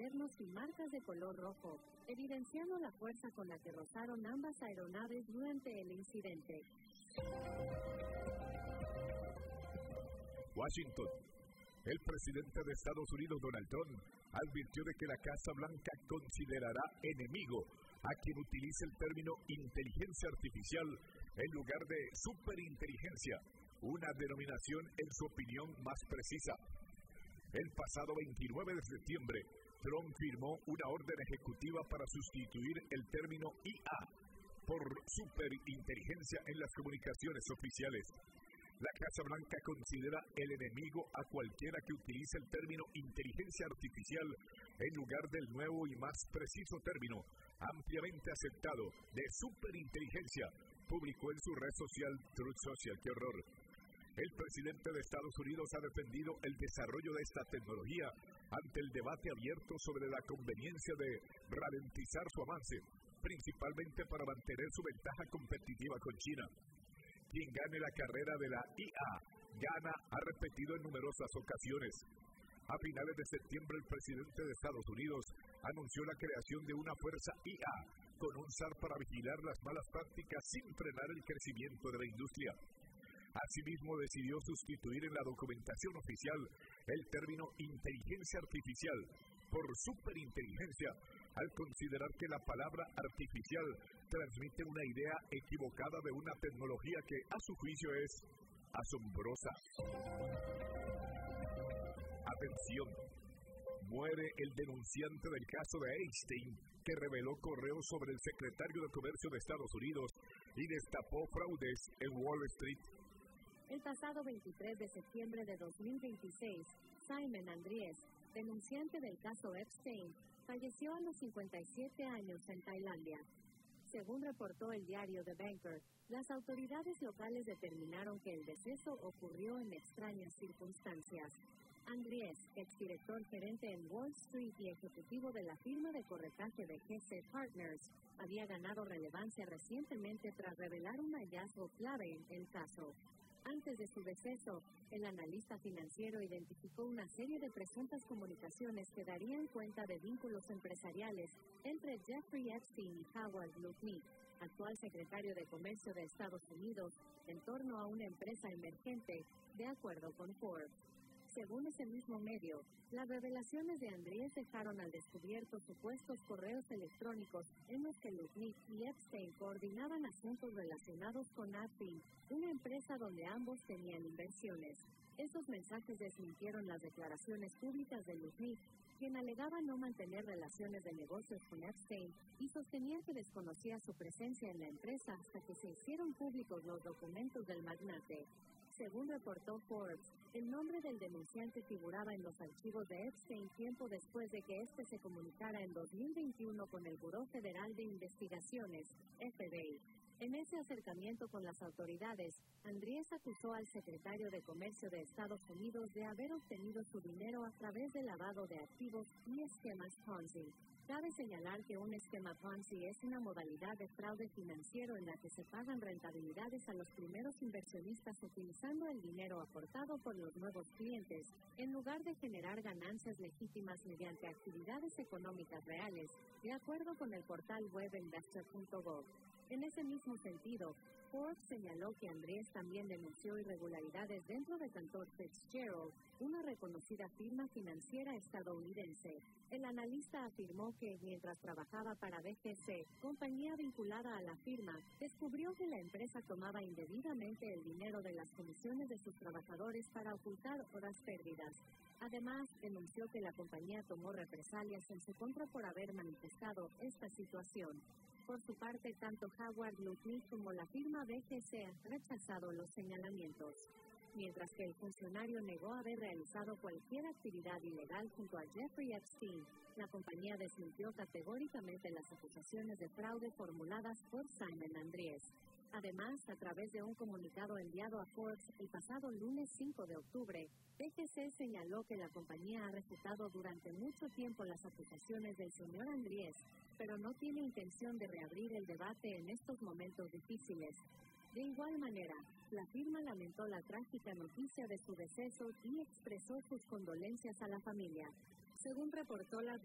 internos y marcas de color rojo, evidenciando la fuerza con la que rozaron ambas aeronaves durante el incidente. Washington. El presidente de Estados Unidos, Donald Trump, advirtió de que la Casa Blanca considerará enemigo a quien utilice el término inteligencia artificial en lugar de superinteligencia, una denominación en su opinión más precisa. El pasado 29 de septiembre, Trump firmó una orden ejecutiva para sustituir el término IA por superinteligencia en las comunicaciones oficiales. La Casa Blanca considera el enemigo a cualquiera que utilice el término inteligencia artificial en lugar del nuevo y más preciso término, ampliamente aceptado, de superinteligencia, publicó en su red social Truth Social. ¡Qué horror! El presidente de Estados Unidos ha defendido el desarrollo de esta tecnología ante el debate abierto sobre la conveniencia de ralentizar su avance, principalmente para mantener su ventaja competitiva con China. Quien gane la carrera de la IA gana, ha repetido en numerosas ocasiones. A finales de septiembre, el presidente de Estados Unidos anunció la creación de una fuerza IA con un SAR para vigilar las malas prácticas sin frenar el crecimiento de la industria. Asimismo, decidió sustituir en la documentación oficial el término inteligencia artificial por superinteligencia, al considerar que la palabra artificial transmite una idea equivocada de una tecnología que, a su juicio, es asombrosa. Atención, muere el denunciante del caso de Epstein, que reveló correos sobre el secretario de Comercio de Estados Unidos y destapó fraudes en Wall Street. El pasado 23 de septiembre de 2026, Simon Andries, denunciante del caso Epstein, falleció a los 57 años en Tailandia. Según reportó el diario The Banker, las autoridades locales determinaron que el deceso ocurrió en extrañas circunstancias. Andries, exdirector gerente en Wall Street y ejecutivo de la firma de corretaje de GC Partners, había ganado relevancia recientemente tras revelar un hallazgo clave en el caso. Antes de su deceso, el analista financiero identificó una serie de presuntas comunicaciones que darían cuenta de vínculos empresariales entre Jeffrey Epstein y Howard Lutnick, actual secretario de Comercio de Estados Unidos, en torno a una empresa emergente, de acuerdo con Forbes. Según ese mismo medio, las revelaciones de Andries dejaron al descubierto supuestos correos electrónicos en los que Lutnick y Epstein coordinaban asuntos relacionados con Apple, una empresa donde ambos tenían inversiones. Esos mensajes desmintieron las declaraciones públicas de Lutnick, quien alegaba no mantener relaciones de negocios con Epstein y sostenía que desconocía su presencia en la empresa hasta que se hicieron públicos los documentos del magnate. Según reportó Forbes, el nombre del denunciante figuraba en los archivos de Epstein tiempo después de que éste se comunicara en 2021 con el Buró Federal de Investigaciones, FBI. En ese acercamiento con las autoridades, Andries acusó al secretario de Comercio de Estados Unidos de haber obtenido su dinero a través de lavado de activos y esquemas Ponzi. Cabe señalar que un esquema Ponzi es una modalidad de fraude financiero en la que se pagan rentabilidades a los primeros inversionistas utilizando el dinero aportado por los nuevos clientes, en lugar de generar ganancias legítimas mediante actividades económicas reales, de acuerdo con el portal web investor.gov. En ese mismo sentido, Forbes señaló que Andries también denunció irregularidades dentro de Cantor Fitzgerald, una reconocida firma financiera estadounidense. El analista afirmó que, mientras trabajaba para BGC, compañía vinculada a la firma, descubrió que la empresa tomaba indebidamente el dinero de las comisiones de sus trabajadores para ocultar otras pérdidas. Además, denunció que la compañía tomó represalias en su contra por haber manifestado esta situación. Por su parte, tanto Howard Lutnick como la firma BGC han rechazado los señalamientos. Mientras que el funcionario negó haber realizado cualquier actividad ilegal junto a Jeffrey Epstein, la compañía desmintió categóricamente las acusaciones de fraude formuladas por Simon Andries. Además, a través de un comunicado enviado a Forbes el pasado lunes 5 de octubre, BGC señaló que la compañía ha refutado durante mucho tiempo las acusaciones del señor Andries, pero no tiene intención de reabrir el debate en estos momentos difíciles. De igual manera, la firma lamentó la trágica noticia de su deceso y expresó sus condolencias a la familia. Según reportó la